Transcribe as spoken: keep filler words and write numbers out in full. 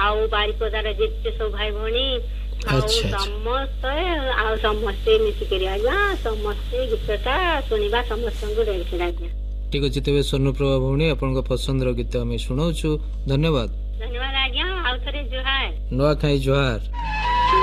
ଆଉ ବାରିପଦାର ଯେତେ ସବୁ ଭାଇ ଭଉଣୀ ଆଉ ଆଚ୍ଛା, ଆଚ୍ଛା। ସମସ୍ତେ ଆଉ ସମସ୍ତେ ମିଶିକରି ଆଜ୍ଞା ସମସ୍ତେ ଗୀତଟା ଶୁଣିବା ସମସ୍ତଙ୍କୁ ଦେଇଥିଲେ ଆଜ୍ଞା। ଠିକ ଅଛି, ତେବେ ସ୍ୱର୍ଣ୍ଣପ୍ରଭା ଭଉଣୀ ଆପଣଙ୍କ ପସନ୍ଦର ଗୀତ ଆମେ ଶୁଣାଉଛୁ। ଧନ୍ୟବାଦ। ଧନ୍ୟବାଦ ଆଜ୍ଞା। ଆଉ ଥରେ ଜୁହାର। ନୂଆଖାଇ ଜୁହାର।